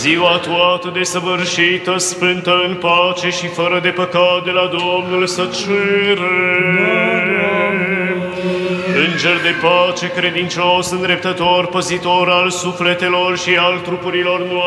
ziua toată desăvârșită, sfântă în pace și fără de păcat de la Domnul să cerem. Înger de pace, credincios, îndreptător, păzitor al sufletelor și al trupurilor noastre,